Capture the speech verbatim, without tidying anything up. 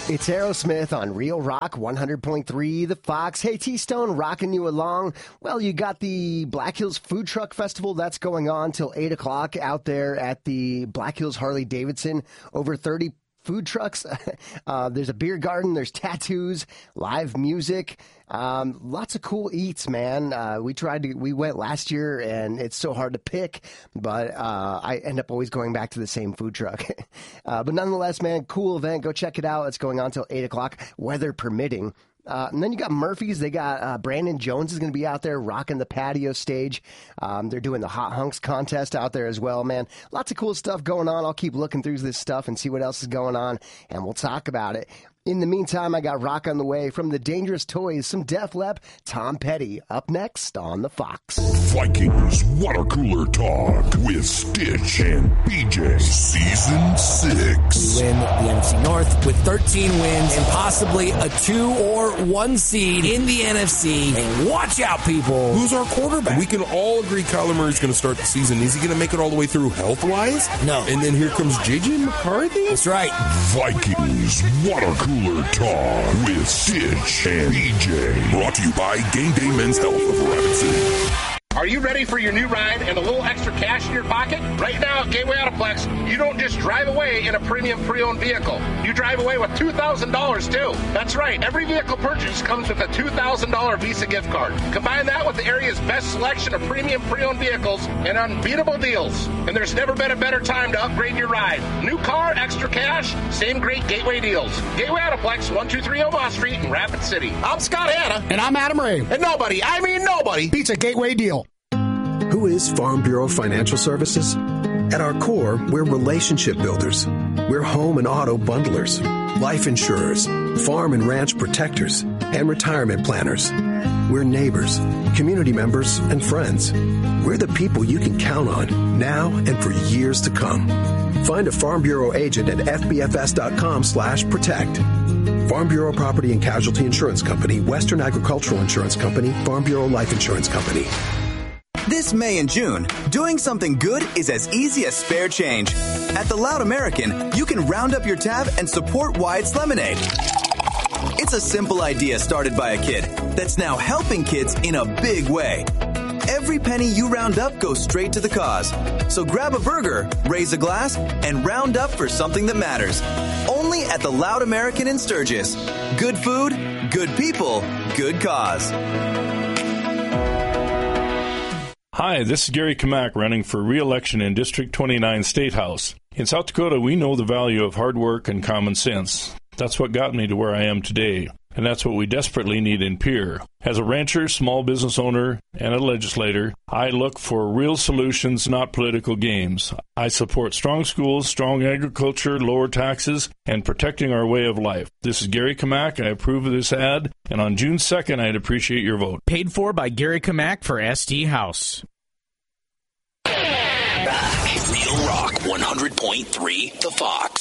It's Aerosmith on Real Rock one hundred point three, The Fox. Hey, T-Stone, rocking you along. Well, you got the Black Hills Food Truck Festival. That's going on till eight o'clock out there at the Black Hills Harley-Davidson. Over thirty food trucks. Uh, there's a beer garden. There's tattoos, live music. Um, lots of cool eats, man. Uh, we tried to, we went last year and it's so hard to pick, but, uh, I end up always going back to the same food truck. uh, but nonetheless, man, cool event. Go check it out. It's going on till eight o'clock, weather permitting. Uh, and then you got Murphy's. They got uh, Brandon Jones is going to be out there rocking the patio stage. Um, they're doing the Hot Hunks contest out there as well, man. Lots of cool stuff going on. I'll keep looking through this stuff and see what else is going on, and we'll talk about it. In the meantime, I got rock on the way from the Dangerous Toys, some Def Lep, Tom Petty, up next on The Fox. Vikings Water Cooler Talk with Stitch and B J. Season six. We win the N F C North with thirteen wins and possibly a two or one seed in the N F C. And watch out, people. Who's our quarterback? We can all agree Kyler Murray's going to start the season. Is he going to make it all the way through health-wise? No. And then here comes J J McCarthy? That's right. Vikings Water Cooler Talk with Stitch and B J. Brought to you by Game Day Men's Health of Rapid City. Are you ready for your new ride and a little extra cash in your pocket? Right now at Gateway Autoplex, you don't just drive away in a premium pre-owned vehicle. You drive away with two thousand dollars too. That's right. Every vehicle purchase comes with a two thousand dollars Visa gift card. Combine that with the area's best selection of premium pre-owned vehicles and unbeatable deals. And there's never been a better time to upgrade your ride. New car, extra cash, same great Gateway deals. Gateway Autoplex, one two three Omaha Street in Rapid City. I'm Scott Hanna. And I'm Adam Ray. And nobody, I mean nobody, beats a Gateway deal. Who is Farm Bureau Financial Services? At our core, we're relationship builders. We're home and auto bundlers, life insurers, farm and ranch protectors, and retirement planners. We're neighbors, community members, and friends. We're the people you can count on now and for years to come. Find a Farm Bureau agent at fbfs.com slash protect. Farm Bureau Property and Casualty Insurance Company, Western Agricultural Insurance Company, Farm Bureau Life Insurance Company. This May and June, doing something good is as easy as spare change. At the Loud American, you can round up your tab and support Wyatt's Lemonade. It's a simple idea started by a kid that's now helping kids in a big way. Every penny you round up goes straight to the cause. So grab a burger, raise a glass, and round up for something that matters. Only at the Loud American in Sturgis. Good food, good people, good cause. Hi, this is Gary Kamak running for re-election in District twenty-nine State House. In South Dakota, we know the value of hard work and common sense. That's what got me to where I am today, and that's what we desperately need in Pierre. As a rancher, small business owner, and a legislator, I look for real solutions, not political games. I support strong schools, strong agriculture, lower taxes, and protecting our way of life. This is Gary Kamak. I approve of this ad, and on June second, I'd appreciate your vote. Paid for by Gary Kamak for S D House. Back. Real Rock one hundred point three, The Fox.